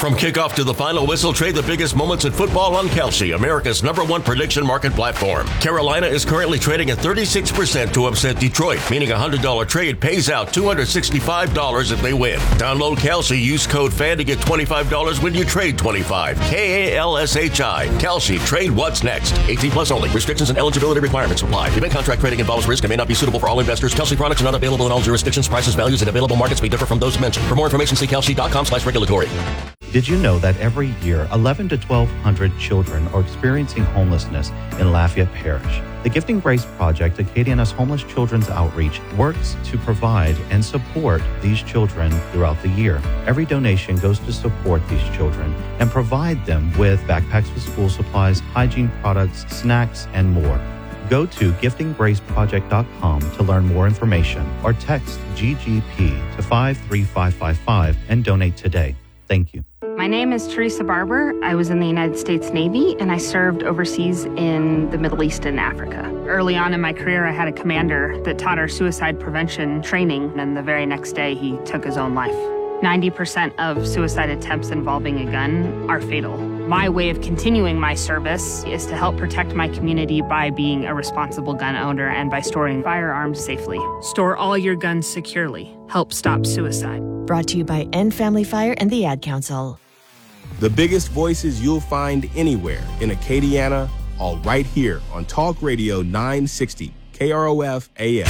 From kickoff to the final whistle, trade the biggest moments in football on Kalshi, America's #1 prediction market platform. Carolina is currently trading at 36% to upset Detroit, meaning a $100 trade pays out $265 if they win. Download Kalshi, use code FAN to get $25 when you trade $25. KALSHI. Kalshi. Trade what's next. 18 plus only. Restrictions and eligibility requirements apply. Event contract trading involves risk and may not be suitable for all investors. Kalshi products are not available in all jurisdictions. Prices, values, and available markets may differ from those mentioned. For more information, see kalshi.com/regulatory. Did you know that every year 11 to 1,200 children are experiencing homelessness in Lafayette Parish? The Gifting Grace Project, Acadiana's Homeless Children's Outreach, works to provide and support these children throughout the year. Every donation goes to support these children and provide them with backpacks with school supplies, hygiene products, snacks, and more. Go to giftinggraceproject.com to learn more information or text GGP to 53555 and donate today. Thank you. My name is Teresa Barber. I was in the United States Navy and I served overseas in the Middle East and Africa. Early on in my career, I had a commander that taught our suicide prevention training, and the very next day he took his own life. 90% of suicide attempts involving a gun are fatal. My way of continuing my service is to help protect my community by being a responsible gun owner and by storing firearms safely. Store all your guns securely. Help stop suicide. Brought to you by End Family Fire and the Ad Council. The biggest voices you'll find anywhere in Acadiana, all right here on Talk Radio 960, KROF AM.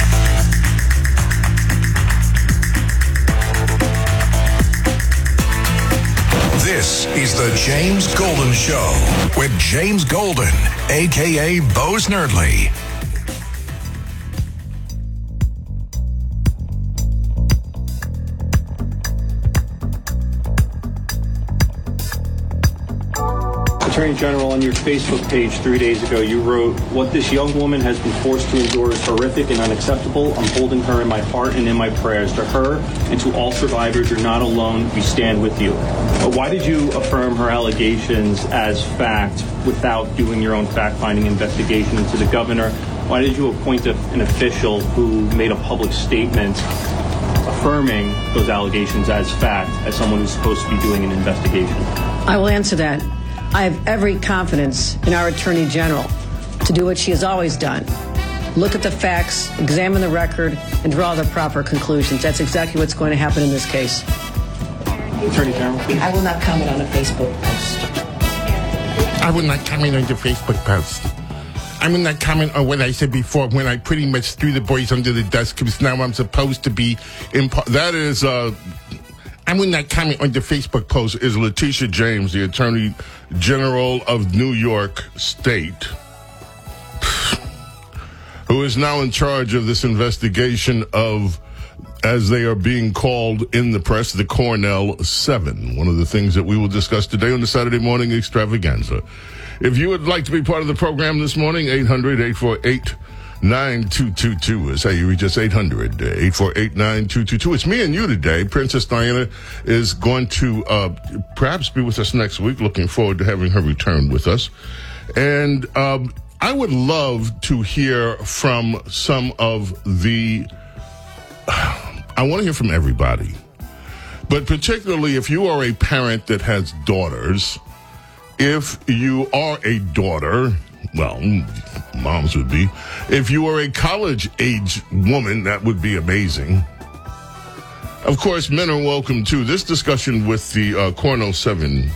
This is the James Golden Show with James Golden, a.k.a. Bo Snerdley. Attorney General, on your Facebook page 3 days ago, you wrote, "What this young woman has been forced to endure is horrific and unacceptable. I'm holding her in my heart and in my prayers. To her and to all survivors, you're not alone. We stand with you." Why did you affirm her allegations as fact without doing your own fact-finding investigation into the governor? Why did you appoint an official who made a public statement affirming those allegations as fact as someone who's supposed to be doing an investigation? I will answer that. I have every confidence in our Attorney General to do what she has always done. Look at the facts, examine the record, and draw the proper conclusions. That's exactly what's going to happen in this case. Attorney General? I will not comment on a Facebook post. I will not comment on the Facebook post. I will not comment on what I said before when I pretty much threw the boys under the desk because now I'm supposed to be in that is, I will not comment on the Facebook post is Letitia James, the Attorney General of New York State, who is now in charge of this investigation of, as they are being called in the press, the Cornell 7, one of the things that we will discuss today on the Saturday Morning Extravaganza. If you would like to be part of the program this morning, 800-848-9222 is how you reach us, 800-848-9222. It's me and you today. Princess Diana is going to perhaps be with us next week. Looking forward to having her return with us. And I would love to hear from some of the... I want to hear from everybody. But particularly if you are a parent that has daughters, if you are a daughter... Well, moms would be. If you are a college-age woman, that would be amazing. Of course, men are welcome, too. This discussion with the Cornell 7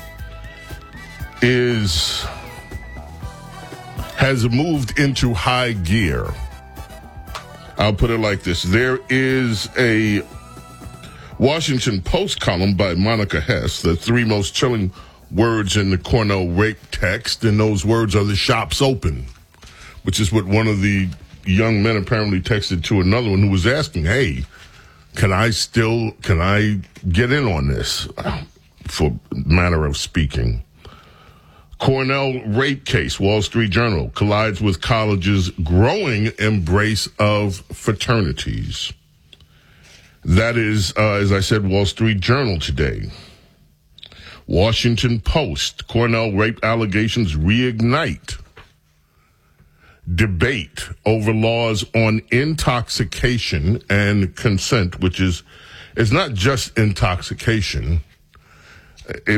has moved into high gear. I'll put it like this. There is a Washington Post column by Monica Hess, the 3 most chilling words in the Cornell rape text, and those words are "the shop's open," which is what one of the young men apparently texted to another one who was asking, "Hey, can I get in on this?" For manner of speaking. Cornell rape case, Wall Street Journal, collides with college's growing embrace of fraternities. That is, as I said, Wall Street Journal today. Washington Post, Cornell rape allegations reignite debate over laws on intoxication and consent, which is not just intoxication.